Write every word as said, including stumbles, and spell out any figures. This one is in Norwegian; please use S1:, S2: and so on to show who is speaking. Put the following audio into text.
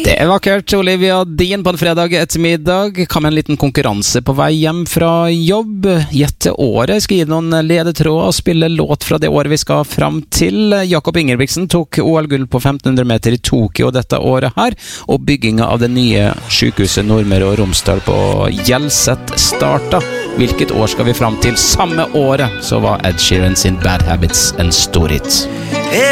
S1: Det er vakkert, Olivia Dean på en fredag ettermiddag. Kan med en liten konkurranse på vei hjem fra jobb. Gjette året, skrive noen ledetråd og spille låt fra det året vi skal fram til. Jakob Ingebrigtsen tok O L-gull på femten hundre meter i Tokyo dette året her, og bygginga av det nye sykehuset Nordmøre og Romsdal på Hjelset starta. Hvilket år skal vi fram til? Samme året så var Ed Sheeran sin Bad Habits en storhit.